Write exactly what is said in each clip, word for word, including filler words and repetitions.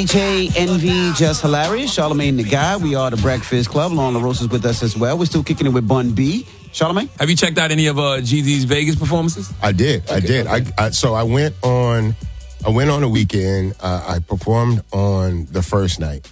H A N V, Just Hilarious. Charlamagne the Guy. We are the Breakfast Club. Lauren LaRosa is with us as well. We're still kicking it with Bun B. Charlamagne? Have you checked out any of uh, Jeezy's Vegas performances? I did. Okay, I did. Okay. I, I so I went on. I went on a weekend. Uh, I performed on the first night,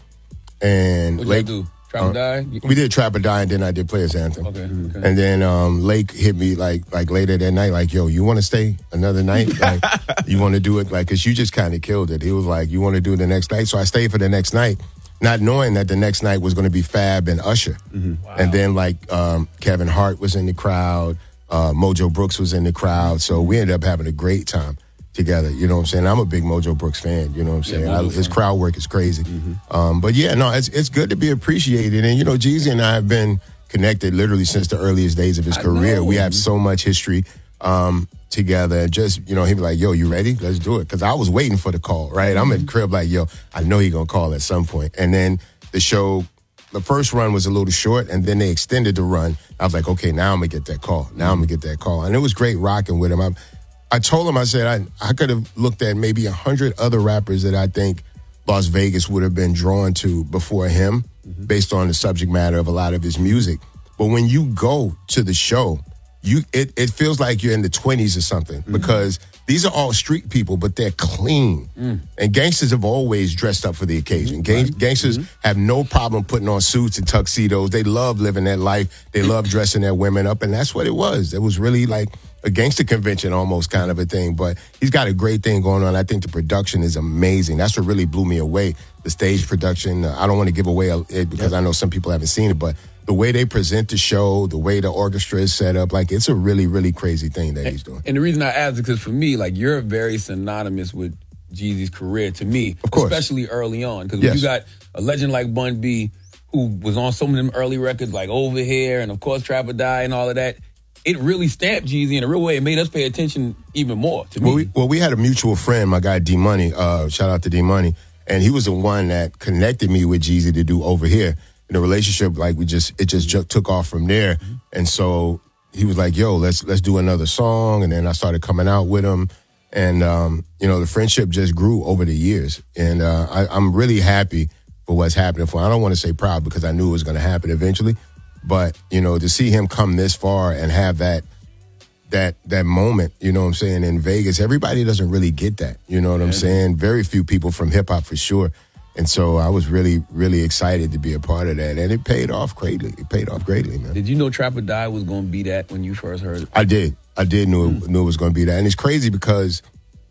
and what Lake, did you do? Trap or Die? We did Trap or Die, and then I did Players Anthem. Okay, okay. And then um, Lake hit me like like later that night, like, yo, you want to stay another night? Like, you want to do it? Like, because you just kind of killed it. He was like, you want to do it the next night? So I stayed for the next night, not knowing that the next night was going to be Fab and Usher. Mm-hmm. Wow. And then, like, um, Kevin Hart was in the crowd. Uh, Mojo Brooks was in the crowd. So we ended up having a great time together, you know what I'm saying? I'm a big Mojo Brooks fan, you know what I'm saying? Yeah, I, his crowd work is crazy. Mm-hmm. Um, but yeah, no, it's it's good to be appreciated. And, you know, Jeezy and I have been connected literally since the earliest days of his I career. Know. We have so much history um, together. Just, you know, he'd be like, yo, you ready? Let's do it. Because I was waiting for the call, right? Mm-hmm. I'm at the crib like, yo, I know he's going to call at some point. And then the show, the first run was a little short, and then they extended the run. I was like, okay, now I'm going to get that call. Now mm-hmm. I'm going to get that call. And it was great rocking with him. I'm, I told him, I said, I, I could have looked at maybe a hundred other rappers that I think Las Vegas would have been drawn to before him, mm-hmm. based on the subject matter of a lot of his music. But when you go to the show, you it, it feels like you're in the twenties or something, mm-hmm. because these are all street people, but they're clean. Mm. And gangsters have always dressed up for the occasion. Gang- right. Gangsters mm-hmm. have no problem putting on suits and tuxedos. They love living that life. They love dressing their women up, and that's what it was. It was really like a gangster convention almost kind of a thing, but he's got a great thing going on. I think the production is amazing. That's what really blew me away. The stage production, uh, I don't want to give away it because yep. I know some people haven't seen it, but the way they present the show, the way the orchestra is set up, like it's a really, really crazy thing that and, he's doing. And the reason I asked is because for me, like you're very synonymous with Jeezy's career to me, of course. Especially early on. Because yes. when you got a legend like Bun B, who was on some of them early records like Over Here and of course Trap or Die and all of that, it really stamped Jeezy in a real way. It made us pay attention even more to me. Well, we, well, we had a mutual friend, my guy D Money. Uh, shout out to D Money, and he was the one that connected me with Jeezy to do Over Here. And the relationship, like we just, it just ju- took off from there. Mm-hmm. And so he was like, "Yo, let's let's do another song." And then I started coming out with him, and um, you know, the friendship just grew over the years. And uh, I, I'm really happy for what's happening for him. I don't want to say proud because I knew it was going to happen eventually. But, you know, to see him come this far and have that that that moment, you know what I'm saying, in Vegas, everybody doesn't really get that. You know what yeah. I'm saying? Very few people from hip hop for sure. And so I was really, really excited to be a part of that. And it paid off greatly. It paid off greatly, man. Did you know Trap or Die was going to be that when you first heard it? I did. I did know mm. it, knew it was going to be that. And it's crazy because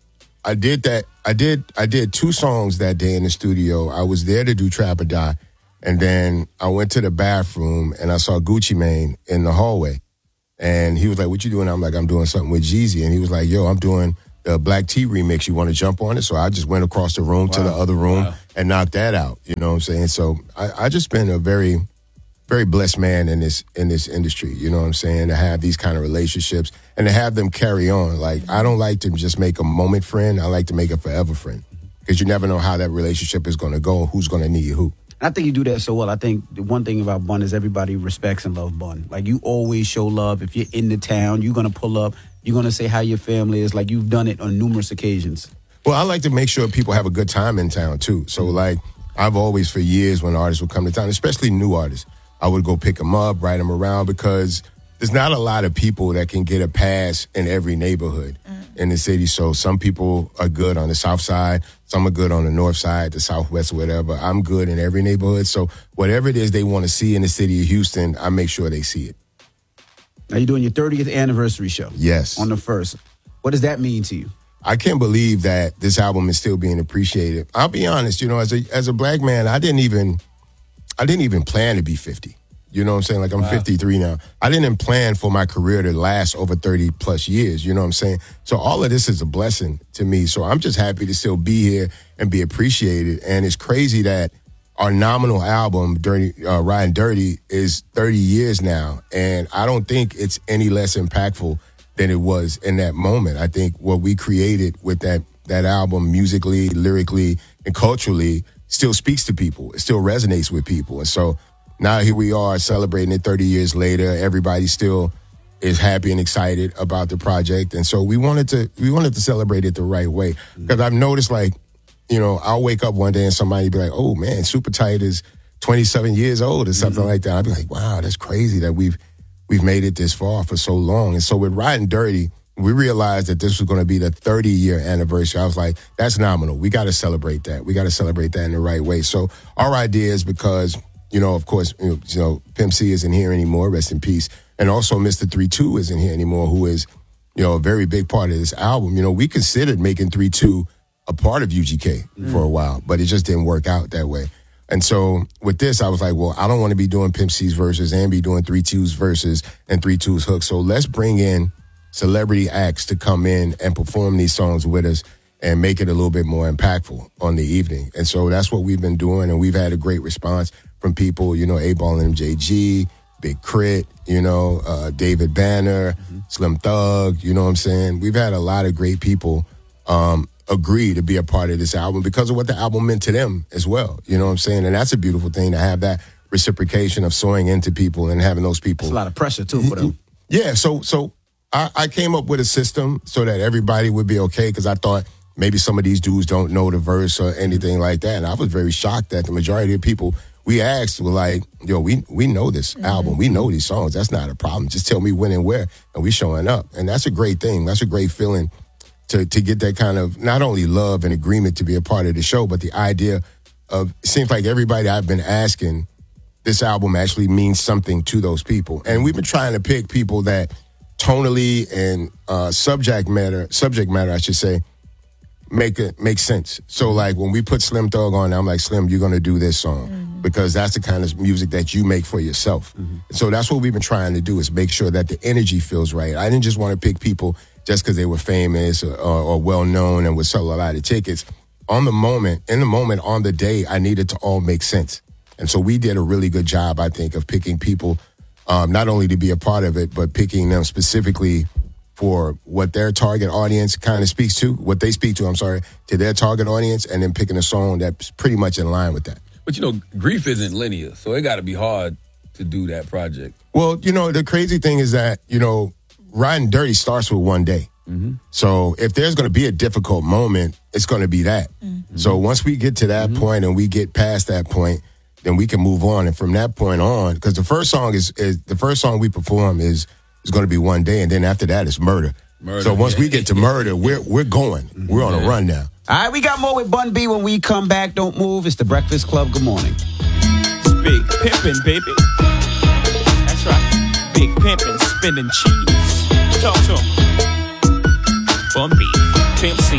I did that. I did I did two songs that day in the studio. I was there to do Trap or Die. And then I went to the bathroom and I saw Gucci Mane in the hallway. And he was like, "What you doing?" I'm like, "I'm doing something with Jeezy." And he was like, "Yo, I'm doing the Black T remix. You want to jump on it?" So I just went across the room wow. to the other room wow. and knocked that out. You know what I'm saying? So I, I just been a very, very blessed man in this in this industry. You know what I'm saying? To have these kind of relationships and to have them carry on. Like, I don't like to just make a moment friend. I like to make a forever friend. Because you never know how that relationship is going to go, who's going to need who. I think you do that so well. I think the one thing about Bun is everybody respects and loves Bun. Like, you always show love. If you're in the town, you're going to pull up. You're going to say how your family is. Like, you've done it on numerous occasions. Well, I like to make sure people have a good time in town, too. So, like, I've always, for years, when artists would come to town, especially new artists, I would go pick them up, ride them around, because there's not a lot of people that can get a pass in every neighborhood mm. in the city. So some people are good on the south side. Some are good on the north side, the southwest, or whatever. I'm good in every neighborhood. So whatever it is they want to see in the city of Houston, I make sure they see it. Now, you're doing your thirtieth anniversary show. Yes. On the first. What does that mean to you? I can't believe that this album is still being appreciated. I'll be honest, you know, as a as a black man, I didn't even I didn't even plan to be fifty. You know what I'm saying? Like, I'm wow. fifty-three now. I didn't plan for my career to last over thirty plus years. You know what I'm saying? So all of this is a blessing to me. So I'm just happy to still be here and be appreciated. And it's crazy that our nominal album, Dirty, uh, Riding Dirty, is thirty years now. And I don't think it's any less impactful than it was in that moment. I think what we created with that, that album, musically, lyrically, and culturally, still speaks to people. It still resonates with people. And so now here we are celebrating it thirty years later. Everybody still is happy and excited about the project. And so we wanted to we wanted to celebrate it the right way. Because I've noticed, like, you know, I'll wake up one day and somebody be like, oh, man, Super Tight is twenty-seven years old or something mm-hmm. like that. I'd be like, wow, that's crazy that we've we've made it this far for so long. And so with Riding Dirty, we realized that this was going to be the thirty-year anniversary. I was like, that's nominal. We got to celebrate that. We got to celebrate that in the right way. So our idea is because, you know, of course, you know, you know Pimp C isn't here anymore, rest in peace. And also Mister three two isn't here anymore, who is, you know, a very big part of this album. You know, we considered making three two a part of U G K mm. for a while, but it just didn't work out that way. And so with this, I was like, well, I don't want to be doing Pimp C's verses and be doing three two's verses and three two's hooks. So let's bring in celebrity acts to come in and perform these songs with us and make it a little bit more impactful on the evening. And so that's what we've been doing, and we've had a great response from people, you know, A-Ball and M J G, Big Crit, you know, uh, David Banner, mm-hmm. Slim Thug, you know what I'm saying? We've had a lot of great people um, agree to be a part of this album because of what the album meant to them as well, you know what I'm saying? And that's a beautiful thing to have that reciprocation of sewing into people and having those people. It's a lot of pressure, too, for them. Yeah, so so I, I came up with a system so that everybody would be okay because I thought maybe some of these dudes don't know the verse or anything like that. And I was very shocked that the majority of people we asked were like, yo, we we know this mm-hmm. album. We know these songs. That's not a problem. Just tell me when and where, and we showing up. And that's a great thing. That's a great feeling to to get that kind of not only love and agreement to be a part of the show, but the idea of, it seems like everybody I've been asking, this album actually means something to those people. And we've been trying to pick people that tonally and uh, subject matter, subject matter, I should say, make it make sense. So like when we put Slim Thug on, I'm like, Slim, you're gonna do this song mm-hmm. because that's the kind of music that you make for yourself. Mm-hmm. So that's what we've been trying to do, is make sure that the energy feels right. I didn't just want to pick people just because they were famous or, or, or well known and would sell a lot of tickets. On the moment, in the moment, on the day, I needed to all make sense. And so we did a really good job, I think, of picking people um, not only to be a part of it, but picking them specifically for what their target audience kind of speaks to, what they speak to, I'm sorry, to their target audience, and then picking a song that's pretty much in line with that. But, you know, grief isn't linear, so it got to be hard to do that project. Well, you know, the crazy thing is that, you know, Riding Dirty starts with one day. Mm-hmm. So if there's going to be a difficult moment, it's going to be that. Mm-hmm. So once we get to that mm-hmm. point and we get past that point, then we can move on. And from that point on, because the first song is, is the first song we perform is is going to be One Day, and then after that it's Murder. Murder. So once yeah. we get to Murder, we're we're going. Mm-hmm. We're on a run now. All right, we got more with Bun B when we come back. Don't move. It's the Breakfast Club. Good morning. Big pimpin', baby. That's right. Big pimpin', spinning cheese. Talk to him. Bun B, Pimp C,